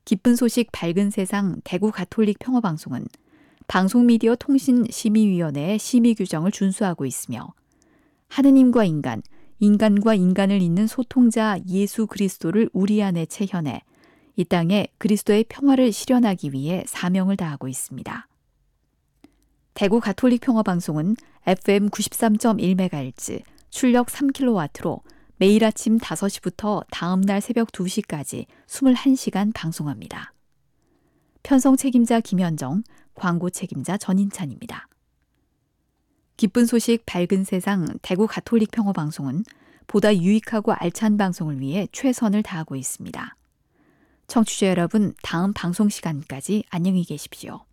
기쁜 소식 밝은 세상 대구 가톨릭 평화방송은 방송미디어 통신심의위원회의 심의 규정을 준수하고 있으며 하느님과 인간, 인간과 인간을 잇는 소통자 예수 그리스도를 우리 안에 체현해 이 땅에 그리스도의 평화를 실현하기 위해 사명을 다하고 있습니다. 대구 가톨릭 평화방송은 FM 93.1MHz, 출력 3kW로 매일 아침 5시부터 다음 날 새벽 2시까지 21시간 방송합니다. 편성 책임자 김현정, 광고 책임자 전인찬입니다. 기쁜 소식 밝은 세상 대구 가톨릭 평화방송은 보다 유익하고 알찬 방송을 위해 최선을 다하고 있습니다. 청취자 여러분, 다음 방송 시간까지 안녕히 계십시오.